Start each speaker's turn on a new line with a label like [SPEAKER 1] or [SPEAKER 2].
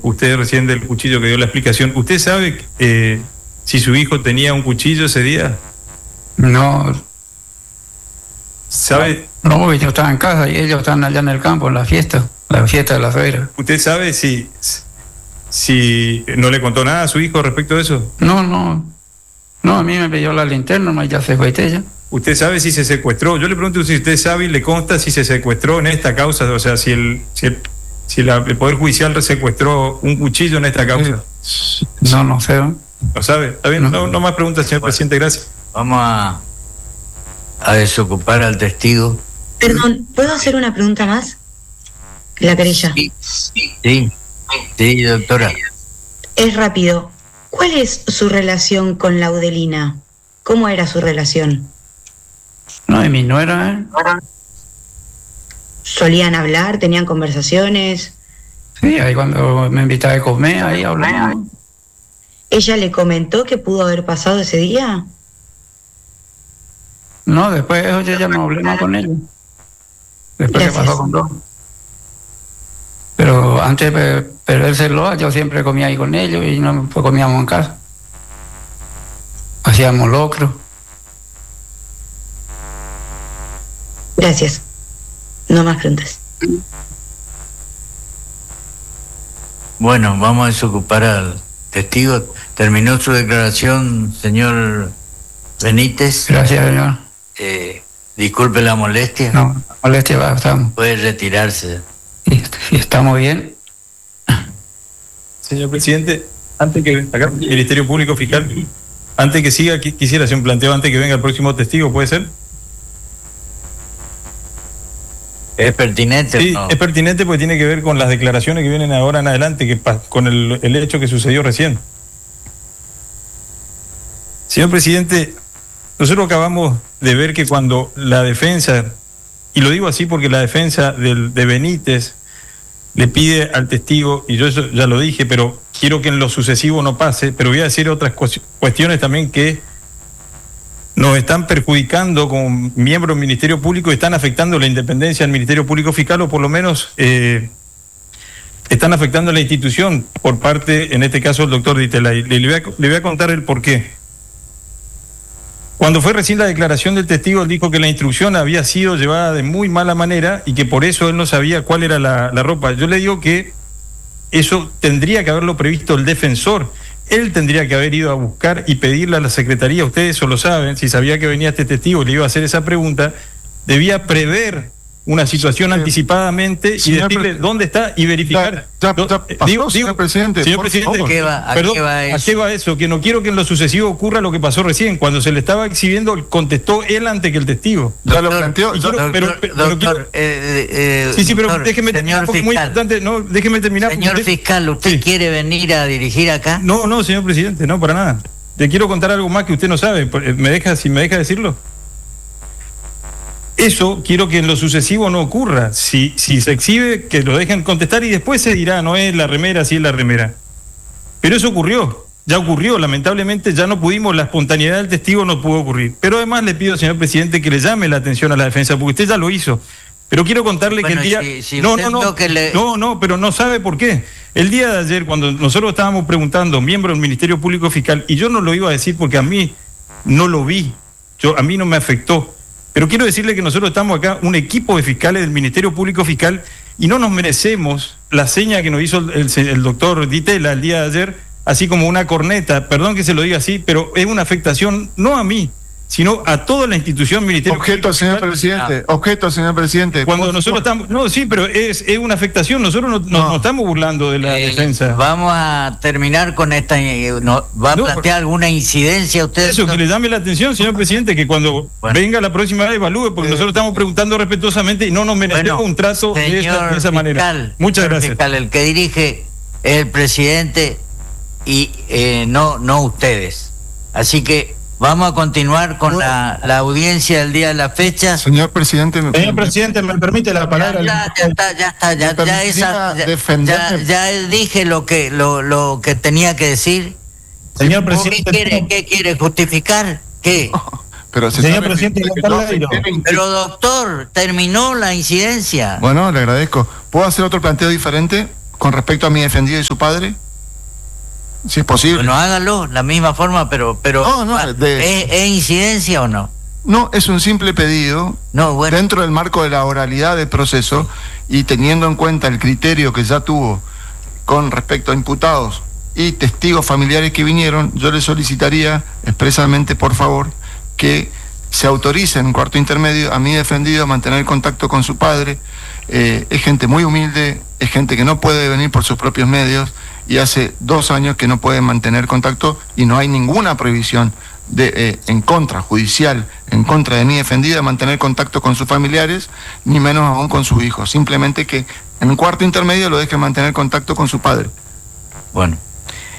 [SPEAKER 1] usted recién del cuchillo que dio la explicación. ¿Usted sabe si su hijo tenía un cuchillo ese día?
[SPEAKER 2] No.
[SPEAKER 1] ¿Sabe?
[SPEAKER 2] No, yo estaba en casa y ellos están allá en el campo, en la fiesta de la feira.
[SPEAKER 1] ¿Usted sabe si no le contó nada a su hijo respecto de eso?
[SPEAKER 2] No, a mí me pidió la linterna, ya se fue ella.
[SPEAKER 1] ¿Usted sabe si se secuestró? Yo le pregunto si usted sabe y le consta si se secuestró en esta causa, o sea, si el Poder Judicial secuestró un cuchillo en esta causa.
[SPEAKER 2] No sé.
[SPEAKER 1] ¿Lo sabe? ¿Está bien? No más preguntas, señor presidente, gracias.
[SPEAKER 3] Vamos a desocupar al testigo.
[SPEAKER 4] Perdón, ¿puedo hacer una pregunta más? La querella.
[SPEAKER 3] Sí, doctora.
[SPEAKER 4] Es rápido. ¿Cuál es su relación con Laudelina? ¿Cómo era su relación?
[SPEAKER 2] No, de mi nuera,
[SPEAKER 4] ¿Solían hablar? ¿Tenían conversaciones?
[SPEAKER 2] Sí, ahí cuando me invitaba a comer, ahí hablamos.
[SPEAKER 4] ¿Ella le comentó qué pudo haber pasado ese día?
[SPEAKER 2] No, después de eso yo ya no hablé más con ella. Después que pasó con todo. Pero antes de perdérselo, yo siempre comía ahí con ellos y no comíamos en casa. Hacíamos locro.
[SPEAKER 4] Gracias. No más preguntas.
[SPEAKER 3] Bueno, vamos a desocupar al testigo. Terminó su declaración, señor Benítez.
[SPEAKER 2] Gracias, señor.
[SPEAKER 3] Disculpe la molestia.
[SPEAKER 2] No, molestia va, estamos.
[SPEAKER 3] Puede retirarse.
[SPEAKER 2] Y estamos bien.
[SPEAKER 1] Señor presidente, antes que acá el Ministerio Público Fiscal, antes que siga, quisiera hacer un planteo antes que venga el próximo testigo, ¿puede ser?
[SPEAKER 3] ¿Es pertinente?
[SPEAKER 1] Sí,
[SPEAKER 3] ¿no?
[SPEAKER 1] es pertinente porque tiene que ver con las declaraciones que vienen ahora en adelante, con el hecho que sucedió recién. Señor presidente, nosotros acabamos de ver que cuando la defensa, y lo digo así porque la defensa de Benítez le pide al testigo, y yo eso ya lo dije, pero quiero que en lo sucesivo no pase, pero voy a decir otras cuestiones también que nos están perjudicando como miembros del Ministerio Público y están afectando la independencia del Ministerio Público Fiscal, o por lo menos están afectando la institución por parte, en este caso, del doctor Ditelay. Le voy a contar el porqué. Cuando fue recién la declaración del testigo, él dijo que la instrucción había sido llevada de muy mala manera y que por eso él no sabía cuál era la ropa. Yo le digo que eso tendría que haberlo previsto el defensor. Él tendría que haber ido a buscar y pedirle a la Secretaría, ustedes eso lo saben, si sabía que venía este testigo y le iba a hacer esa pregunta, debía prever una situación anticipadamente y decirle dónde está y verificar.
[SPEAKER 5] Señor presidente,
[SPEAKER 1] perdón, ¿a qué va eso? Que no quiero que en lo sucesivo ocurra lo que pasó recién, cuando se le estaba exhibiendo, contestó él antes que el testigo.
[SPEAKER 5] Ya lo planteó.
[SPEAKER 1] Pero déjeme terminar, porque es muy importante, no, déjeme terminar.
[SPEAKER 3] Señor fiscal, ¿usted quiere venir a dirigir acá?
[SPEAKER 1] No, señor presidente, no, para nada. Te quiero contar algo más que usted no sabe. Si me deja decirlo. Eso quiero que en lo sucesivo no ocurra. Si se exhibe, que lo dejen contestar y después se dirá, no es la remera, sí es la remera. Pero eso ocurrió, ya ocurrió, lamentablemente ya no pudimos, la espontaneidad del testigo no pudo ocurrir. Pero además le pido, señor presidente, que le llame la atención a la defensa, porque usted ya lo hizo. Pero quiero contarle que el día... pero no sabe por qué. El día de ayer, cuando nosotros estábamos preguntando, miembros del Ministerio Público Fiscal, y yo no lo iba a decir porque a mí no lo vi, a mí no me afectó. Pero quiero decirle que nosotros estamos acá, un equipo de fiscales del Ministerio Público Fiscal, y no nos merecemos la seña que nos hizo el doctor Ditela el día de ayer, así como una corneta, perdón que se lo diga así, pero es una afectación no a mí, sino a toda la institución Ministerio
[SPEAKER 5] Público. Objeto, señor presidente.
[SPEAKER 1] Cuando nosotros estamos... No, sí, pero es una afectación, nosotros no estamos burlando de la defensa.
[SPEAKER 3] Vamos a terminar con esta... ¿Va a plantear alguna incidencia usted?
[SPEAKER 1] Eso, que le llame la atención, señor presidente, que cuando venga la próxima vez evalúe, porque nosotros estamos preguntando respetuosamente y no nos merecemos un trato de esa manera. Muchas gracias.
[SPEAKER 3] Fiscal, el que dirige es el presidente y no ustedes. Así que vamos a continuar con la audiencia del día de la fecha.
[SPEAKER 5] Señor presidente,
[SPEAKER 1] ¿me permite la palabra?
[SPEAKER 3] Ya dije lo que tenía que decir.
[SPEAKER 1] Señor presidente,
[SPEAKER 3] ¿Qué quiere justificar? ¿Qué?
[SPEAKER 5] Pero
[SPEAKER 1] señor presidente,
[SPEAKER 3] pero doctor, terminó la incidencia.
[SPEAKER 5] Bueno, le agradezco. ¿Puedo hacer otro planteo diferente? con respecto a mi defendido y su padre? Si es posible.
[SPEAKER 3] Bueno, hágalo, la misma forma, pero ¿es incidencia o no?
[SPEAKER 5] No, es un simple pedido
[SPEAKER 3] No, bueno.
[SPEAKER 5] dentro del marco de la oralidad del proceso y teniendo en cuenta el criterio que ya tuvo con respecto a imputados y testigos familiares que vinieron, yo le solicitaría expresamente, por favor, que se autorice en un cuarto intermedio a mi defendido a mantener contacto con su padre. Es gente muy humilde, es gente que no puede venir por sus propios medios y hace 2 años que no puede mantener contacto y no hay ninguna prohibición en contra, judicial, en contra de mi defendido de mantener contacto con sus familiares, ni menos aún con sus hijos. Simplemente que en un cuarto intermedio lo deje mantener contacto con su padre.
[SPEAKER 3] Bueno.